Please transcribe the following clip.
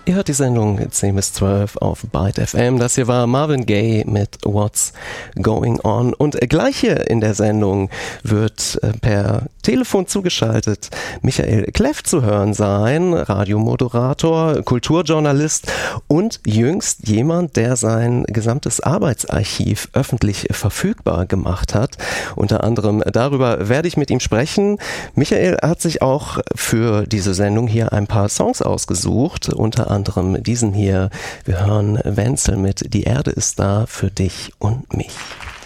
Ihr hört die Sendung 10 bis 12 auf Byte FM. Das hier war Marvin Gaye mit What's Going On. Und gleich hier in der Sendung wird per Telefon zugeschaltet Michael Kleff zu hören sein, Radiomoderator, Kulturjournalist und jüngst jemand, der sein gesamtes Arbeitsarchiv öffentlich verfügbar gemacht hat. Unter anderem darüber werde ich mit ihm sprechen. Michael hat sich auch für diese Sendung hier ein paar Songs ausgesucht, unter anderem diesen hier. Wir hören Wenzel mit Die Erde ist da für dich und mich.